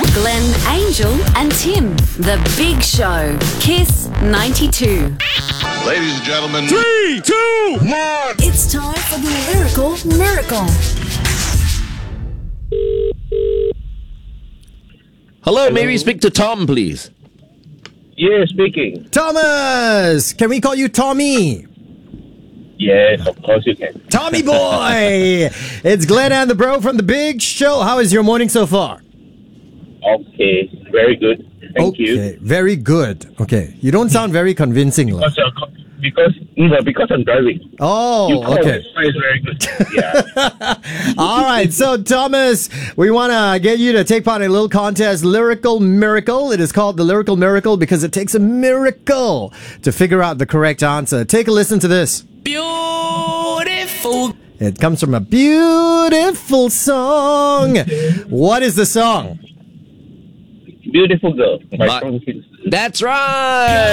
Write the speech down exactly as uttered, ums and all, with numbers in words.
Glenn, Angel, and Tim. The Big Show. Kiss ninety-two. Ladies and gentlemen, Three, two, one. It's time for the Lyrical Miracle. Hello, may we speak to Tom, please? Yeah, speaking. Thomas! Can we call you Tommy? Yes, of course you can. Tommy boy! It's Glenn and the bro from The Big Show. How is your morning so far? Okay, very good. Thank okay, you. very good. Okay, you don't sound very convincing. Because, uh, because, no, because I'm driving. You Oh, call okay. it, it's very good. Yeah. All right, so Thomas, we want to get you to take part in a little contest, Lyrical Miracle. It is called the Lyrical Miracle because it takes a miracle to figure out the correct answer. Take a listen to this. Beautiful. It comes from a beautiful song. What is the song? Beautiful girl. My But- song is That's right.